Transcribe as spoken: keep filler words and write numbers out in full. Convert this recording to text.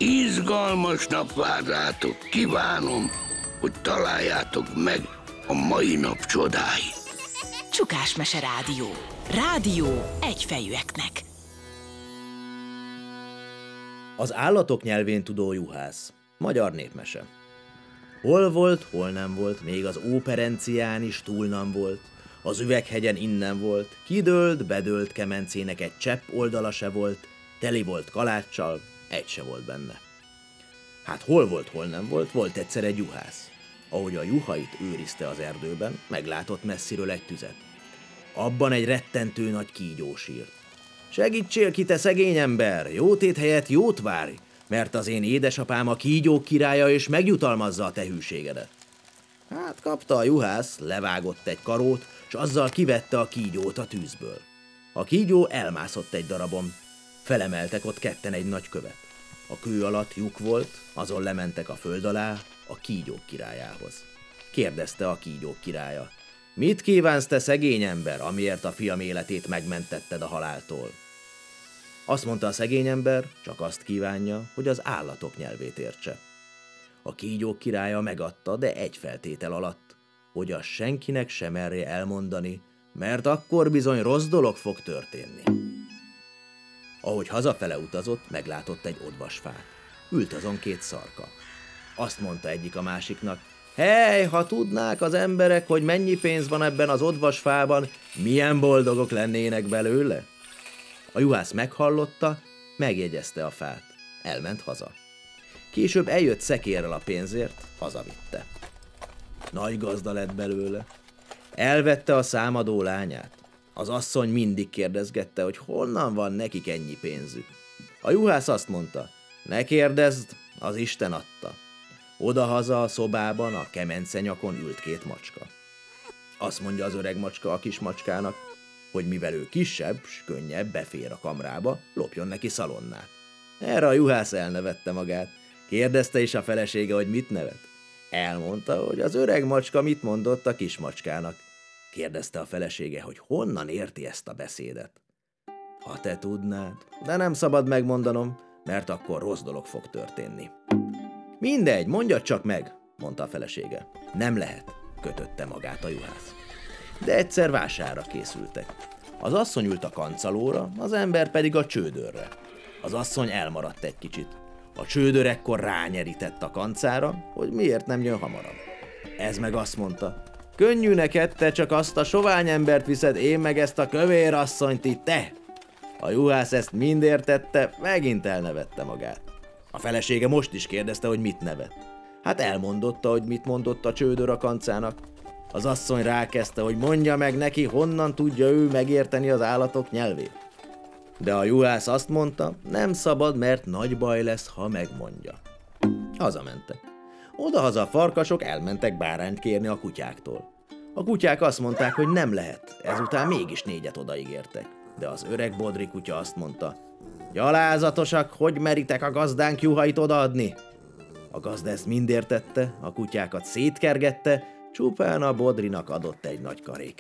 Izgalmas nap vár rátok, kívánom, hogy találjátok meg a mai nap csodái. Csukás Mese Rádió. Rádió egyfejűeknek. Az állatok nyelvén tudó juhász. Magyar népmese. Hol volt, hol nem volt, még az óperencián is túl nem volt, az üveghegyen innen volt, kidőlt, bedőlt kemencének egy csepp oldala se volt, teli volt kaláccsal, egy se volt benne. Hát hol volt, hol nem volt, volt egyszer egy juhász. Ahogy a juhait őrizte az erdőben, meglátott messziről egy tüzet. Abban egy rettentő nagy kígyó sírt. Segítsél ki, te szegény ember, jótét helyett jót várj, mert az én édesapám a kígyók királya, és megjutalmazza a te hűségedet. Hát kapta a juhász, levágott egy karót, s azzal kivette a kígyót a tűzből. A kígyó elmászott egy darabon, felemeltek ott ketten egy nagy követ. A kő alatt lyuk volt, azon lementek a föld alá, a kígyók királyához. Kérdezte a kígyók királya: mit kívánsz, te szegény ember, amiért a fiam életét megmentetted a haláltól? Azt mondta a szegény ember, csak azt kívánja, hogy az állatok nyelvét értse. A kígyók királya megadta, de egy feltétel alatt, hogy azt senkinek sem merje elmondani, mert akkor bizony rossz dolog fog történni. Ahogy hazafele utazott, meglátott egy odvasfát. Ült azon két szarka. Azt mondta egyik a másiknak: hely, ha tudnák az emberek, hogy mennyi pénz van ebben az odvasfában, milyen boldogok lennének belőle? A juhász meghallotta, megjegyezte a fát. Elment haza. Később eljött szekérrel a pénzért, hazavitte. Nagy gazda lett belőle. Elvette a számadó lányát. Az asszony mindig kérdezgette, hogy honnan van nekik ennyi pénzük. A juhász azt mondta: ne kérdezd, az Isten adta. Odahaza a szobában a kemence nyakon ült két macska. Azt mondja az öreg macska a kis macskának, hogy mivel ő kisebb, s könnyebb befér a kamrába, lopjon neki szalonnát. Erre a juhász elnevette magát. Kérdezte is a felesége, hogy mit nevet. Elmondta, hogy az öreg macska mit mondott a kis macskának. Kérdezte a felesége, hogy honnan érti ezt a beszédet. Ha te tudnád, de nem szabad megmondanom, mert akkor rossz dolog fog történni. Mindegy, mondjad csak meg, mondta a felesége. Nem lehet, kötötte magát a juhász. De egyszer vásárra készültek. Az asszony ült a kancalóra, az ember pedig a csődörre. Az asszony elmaradt egy kicsit. A csődör ekkor rányerített a kancára, hogy miért nem jön hamarabb. Ez meg azt mondta: könnyű neked, te csak azt a sovány embert viszed, én meg ezt a kövér asszonyt itt, te! A juhász ezt mind értette, megint elnevette magát. A felesége most is kérdezte, hogy mit nevet. Hát elmondotta, hogy mit mondott a csődör a kancának. Az asszony rákezdte, hogy mondja meg neki, honnan tudja ő megérteni az állatok nyelvét. De a juhász azt mondta, nem szabad, mert nagy baj lesz, ha megmondja. Hazamentek. Odahaza a farkasok elmentek bárányt kérni a kutyáktól. A kutyák azt mondták, hogy nem lehet, ezután mégis négyet odaígértek. De az öreg bodri kutya azt mondta: gyalázatosak, hogy meritek a gazdánk juhait odaadni? A gazda ezt mind értette, a kutyákat szétkergette, csupán a bodrinak adott egy nagy karékát.